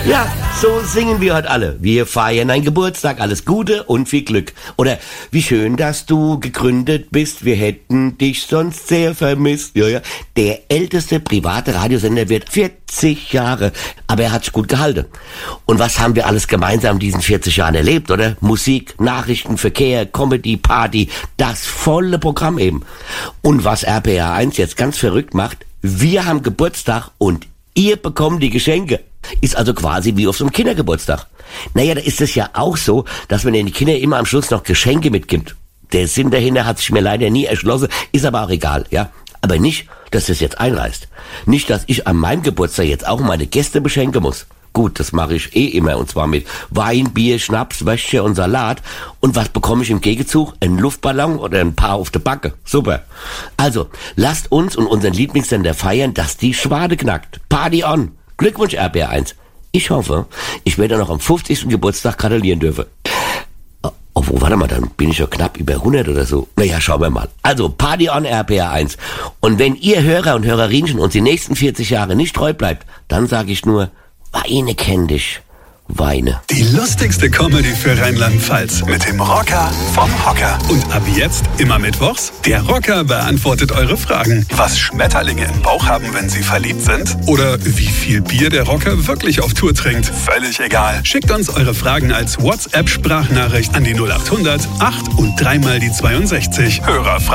Ja, so singen wir heute alle. Wir feiern deinen Geburtstag, alles Gute und viel Glück. Oder wie schön, dass du gegründet bist, wir hätten dich sonst sehr vermisst. Ja. Der älteste private Radiosender wird 40 Jahre, aber er hat sich gut gehalten. Und was haben wir alles gemeinsam in diesen 40 Jahren erlebt, oder? Musik, Nachrichten, Verkehr, Comedy, Party, das volle Programm eben. Und was RPR 1 jetzt ganz verrückt macht, wir haben Geburtstag und ihr bekommt die Geschenke. Ist also quasi wie auf so einem Kindergeburtstag. Naja, da ist es ja auch so, dass man den Kindern immer am Schluss noch Geschenke mitgibt. Der Sinn dahinter hat sich mir leider nie erschlossen, ist aber auch egal, ja. Aber nicht, dass das jetzt einreißt. Nicht, dass ich an meinem Geburtstag jetzt auch meine Gäste beschenken muss. Gut, das mache ich immer, und zwar mit Wein, Bier, Schnaps, Würstchen und Salat. Und was bekomme ich im Gegenzug? Einen Luftballon oder ein Paar auf der Backe? Super. Also, lasst uns und unseren Lieblingssender feiern, dass die Schwade knackt. Party on! Glückwunsch RPR 1. Ich hoffe, ich werde noch am 50. Geburtstag gratulieren dürfen. Obwohl, warte mal, dann bin ich ja knapp über 100 oder so. Naja, schauen wir mal. Also, Party on RPR 1. Und wenn ihr Hörer und Hörerinchen uns die nächsten 40 Jahre nicht treu bleibt, dann sage ich nur, Weine kenn dich. Weine. Die lustigste Comedy für Rheinland-Pfalz mit dem Rocker vom Hocker. Und ab jetzt immer mittwochs, der Rocker beantwortet eure Fragen. Was Schmetterlinge im Bauch haben, wenn sie verliebt sind? Oder wie viel Bier der Rocker wirklich auf Tour trinkt? Völlig egal. Schickt uns eure Fragen als WhatsApp-Sprachnachricht an die 0800 8 und 3 mal die 62. Hörerfragen.